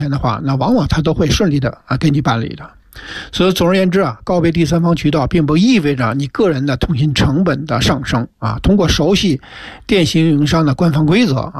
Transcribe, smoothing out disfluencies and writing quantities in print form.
的话，那往往他都会顺利的给你办理的。所以总而言之告备第三方渠道并不意味着你个人的通信成本的上升通过熟悉电信运营商的官方规则